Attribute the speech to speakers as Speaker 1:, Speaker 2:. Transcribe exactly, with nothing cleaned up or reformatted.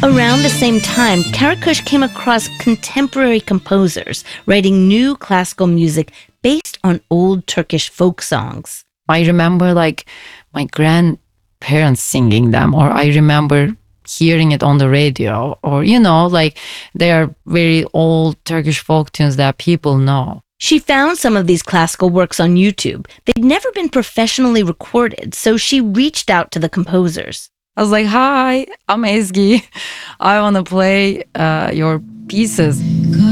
Speaker 1: Around the same time, Karakush came across contemporary composers writing new classical music based on old Turkish folk songs.
Speaker 2: I remember like my grandparents singing them, or I remember hearing it on the radio, or, you know, like they are very old Turkish folk tunes that people know.
Speaker 1: She found some of these classical works on YouTube. They'd never been professionally recorded, so she reached out to the composers.
Speaker 2: I was like, hi, I'm Ezgi. I want to play uh, your pieces.